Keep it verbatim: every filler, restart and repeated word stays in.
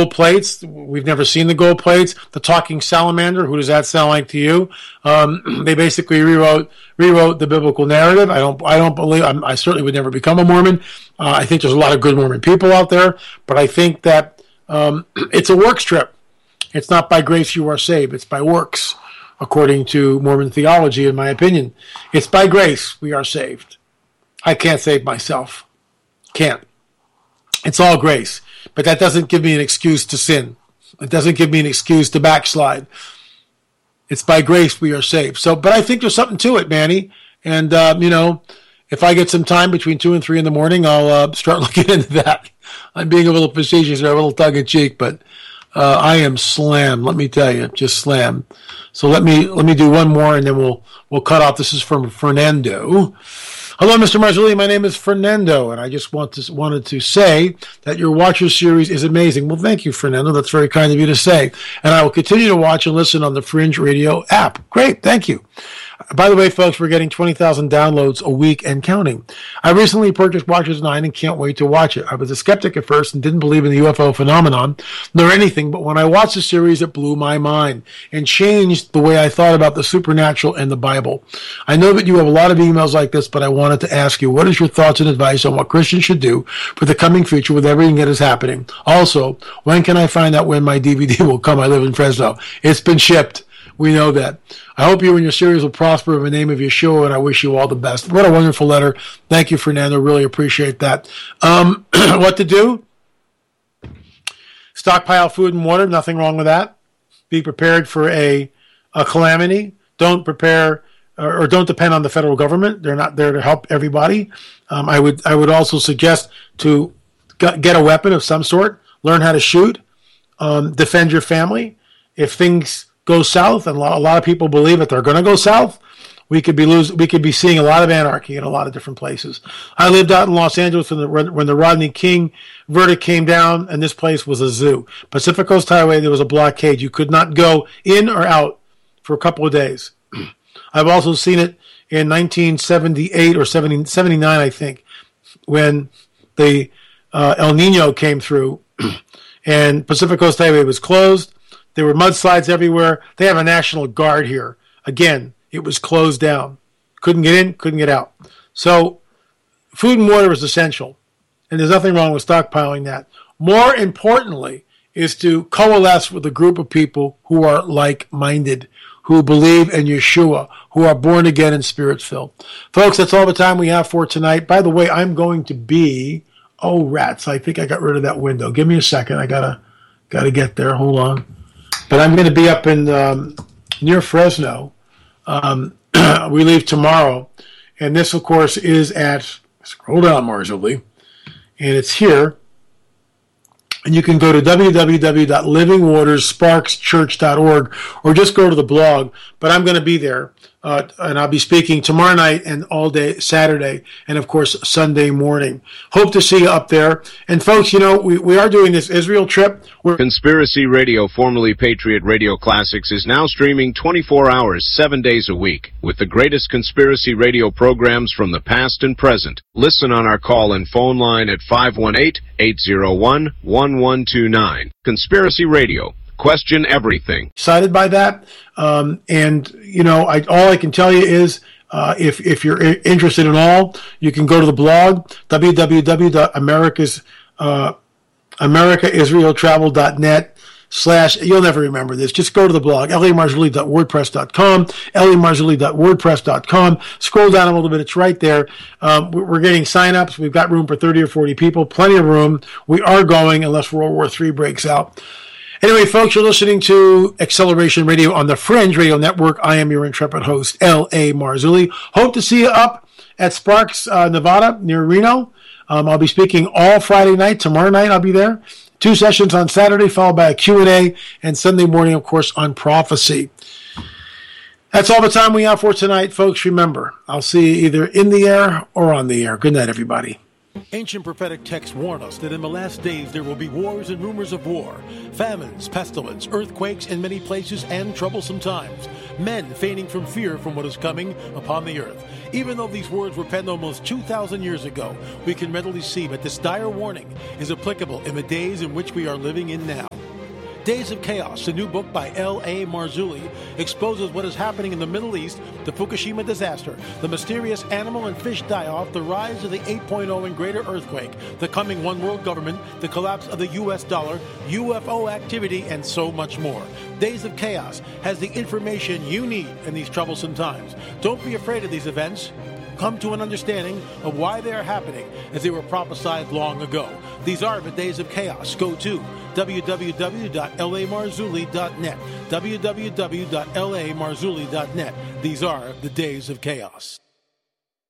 gold plates. We've never seen the gold plates. The talking salamander. Who does that sound like to you? Um, they basically rewrote rewrote the biblical narrative. I don't I don't believe. I'm, I certainly would never become a Mormon. Uh, I think there's a lot of good Mormon people out there, but I think that um, it's a works trip. It's not by grace you are saved. It's by works, according to Mormon theology, in my opinion. It's by grace we are saved. I can't save myself. Can't. It's all grace. But that doesn't give me an excuse to sin. It doesn't give me an excuse to backslide. It's by grace we are saved. So, but I think there's something to it, Manny. And, um, you know, if I get some time between two and three in the morning, I'll uh, start looking into that. I'm being a little facetious or a little tongue-in-cheek, but uh, I am slammed, let me tell you, just slammed. So let me let me do one more, and then we'll we'll cut off. This is from Fernando. Hello, Mister Marzulli. My name is Fernando, and I just want to, wanted to say that your Watcher series is amazing. Well, thank you, Fernando. That's very kind of you to say. And I will continue to watch and listen on the Fringe Radio app. Great. Thank you. By the way, folks, we're getting twenty thousand downloads a week and counting. I recently purchased Watchers nine and can't wait to watch it. I was a skeptic at first and didn't believe in the U F O phenomenon nor anything, but when I watched the series, it blew my mind and changed the way I thought about the supernatural and the Bible. I know that you have a lot of emails like this, but I wanted to ask you, what is your thoughts and advice on what Christians should do for the coming future with everything that is happening? Also, when can I find out when my D V D will come? I live in Fresno. It's been shipped. We know that. I hope you and your series will prosper in the name of Yeshua, and I wish you all the best. What a wonderful letter. Thank you, Fernando. Really appreciate that. Um, what to do? Stockpile food and water. Nothing wrong with that. Be prepared for a, a calamity. Don't prepare or, or don't depend on the federal government. They're not there to help everybody. Um, I would I would also suggest to get a weapon of some sort. Learn how to shoot. Um, defend your family. If things go south, and a lot, a lot of people believe that they're going to go south, we could be lose, we could be seeing a lot of anarchy in a lot of different places. I lived out in Los Angeles when the, when the Rodney King verdict came down, and this place was a zoo. Pacific Coast Highway, there was a blockade. You could not go in or out for a couple of days. I've also seen it in nineteen seventy-eight or seventy, seventy-nine, I think, when the uh, El Nino came through, and Pacific Coast Highway was closed. There were mudslides everywhere. They have a National Guard here. Again, it was closed down. Couldn't get in, couldn't get out. So food and water is essential, and there's nothing wrong with stockpiling that. More importantly is to coalesce with a group of people who are like-minded, who believe in Yeshua, who are born again and spirit-filled. Folks, that's all the time we have for tonight. By the way, I'm going to be... Oh, rats, I think I got rid of that window. Give me a second. I got to gotta get there. Hold on. But I'm going to be up in um, near Fresno. Um, we leave tomorrow. And this, of course, is at, scroll down, Marzulli, and it's here. And you can go to w w w dot living waters sparks church dot org or just go to the blog. But I'm going to be there. Uh, and I'll be speaking tomorrow night and all day Saturday and, of course, Sunday morning. Hope to see you up there. And, folks, you know, we, we are doing this Israel trip. We're Conspiracy Radio, formerly Patriot Radio Classics, is now streaming twenty-four hours, seven days a week, with the greatest conspiracy radio programs from the past and present. Listen on our call and phone line at five one eight, eight zero one, one one two nine. Conspiracy Radio. Question everything. Excited by that. Um, and, you know, I, all I can tell you is uh, if, if you're interested in all, you can go to the blog, w w w dot america's, uh, america israel travel dot net slash, you'll never remember this. Just go to the blog, l a marzulli dot wordpress dot com, l a marzulli dot wordpress dot com. Scroll down a little bit. It's right there. Um, we're getting sign-ups. We've got room for thirty or forty people. Plenty of room. We are going unless World War Three breaks out. Anyway, folks, you're listening to Acceleration Radio on the Fringe Radio Network. I am your intrepid host, L A Marzulli. Hope to see you up at Sparks, uh, Nevada, near Reno. Um, I'll be speaking all Friday night. Tomorrow night, I'll be there. Two sessions on Saturday, followed by a Q and A, and Sunday morning, of course, on prophecy. That's all the time we have for tonight, folks. Remember, I'll see you either in the air or on the air. Good night, everybody. Ancient prophetic texts warn us that in the last days there will be wars and rumors of war, famines, pestilence, earthquakes in many places, and troublesome times, men fainting from fear from what is coming upon the earth. Even though these words were penned almost two thousand years ago, we can readily see that this dire warning is applicable in the days in which we are living in now. Days of Chaos, a new book by L A Marzulli, exposes what is happening in the Middle East, the Fukushima disaster, the mysterious animal and fish die-off, the rise of the eight point oh and greater earthquake, the coming one world government, the collapse of the U S dollar, U F O activity, and so much more. Days of Chaos has the information you need in these troublesome times. Don't be afraid of these events. Come to an understanding of why they are happening as they were prophesied long ago. These are the Days of Chaos. Go to w w w dot l a marzulli dot net, w w w dot l a marzulli dot net. These are the Days of Chaos.